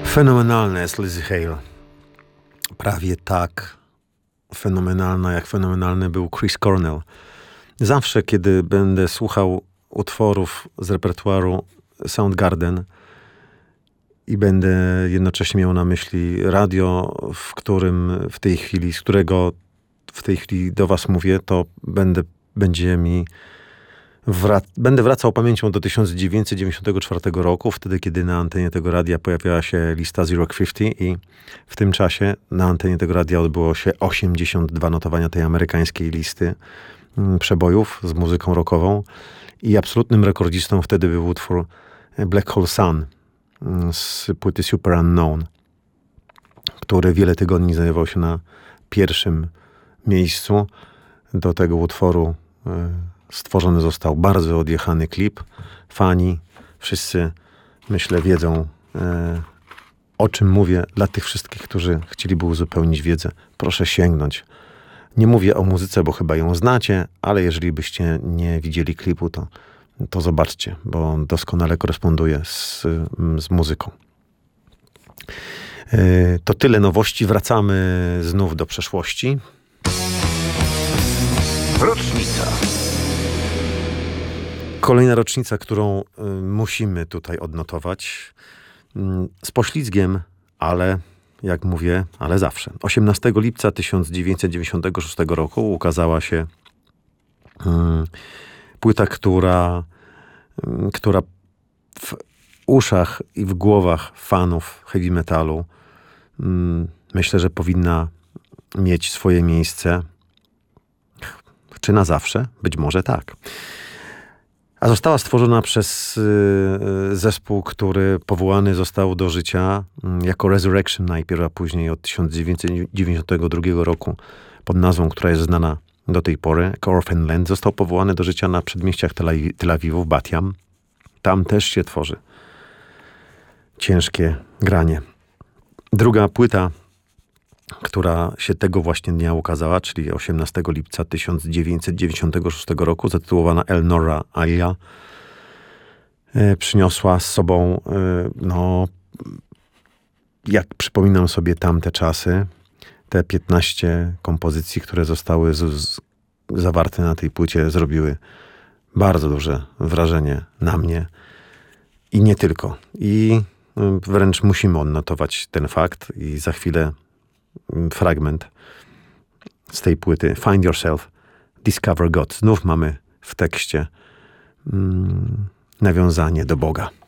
Fenomenalna jest Lizzie Hale. Prawie tak fenomenalna, jak fenomenalny był Chris Cornell. Zawsze, kiedy będę słuchał utworów z repertuaru Soundgarden i będę jednocześnie miał na myśli radio, z którego w tej chwili do was mówię, to będę wracał pamięcią do 1994 roku, wtedy kiedy na antenie tego radia pojawiała się lista Zero 50 i w tym czasie na antenie tego radia odbyło się 82 notowania tej amerykańskiej listy przebojów z muzyką rockową i absolutnym rekordzistą wtedy był utwór Black Hole Sun z płyty Super Unknown, który wiele tygodni znajdował się na pierwszym miejscu. Do tego utworu stworzony został bardzo odjechany klip. Fani wszyscy, myślę, wiedzą, o czym mówię. Dla tych wszystkich, którzy chcieliby uzupełnić wiedzę, proszę sięgnąć. Nie mówię o muzyce, bo chyba ją znacie, ale jeżeli byście nie widzieli klipu, to zobaczcie, bo on doskonale koresponduje z muzyką. To tyle nowości. Wracamy znów do przeszłości. Rocznica. Kolejna rocznica, którą musimy tutaj odnotować. Z poślizgiem, ale jak mówię, ale zawsze. 18 lipca 1996 roku ukazała się płyta, która w uszach i w głowach fanów heavy metalu myślę, że powinna mieć swoje miejsce. Czy na zawsze? Być może tak. A została stworzona przez zespół, który powołany został do życia jako Resurrection najpierw, a później od 1992 roku pod nazwą, która jest znana do tej pory, jako Orphan Land, został powołany do życia na przedmieściach Tel Awiwu, w Bat Yam. Tam też się tworzy ciężkie granie. Druga płyta, która się tego właśnie dnia ukazała, czyli 18 lipca 1996 roku, zatytułowana El Nora Aya, przyniosła z sobą, jak przypominam sobie tamte czasy, te 15 kompozycji, które zostały zawarte na tej płycie, zrobiły bardzo duże wrażenie na mnie i nie tylko. I wręcz musimy odnotować ten fakt i za chwilę fragment z tej płyty Find Yourself, Discover God. Znów mamy w tekście nawiązanie do Boga.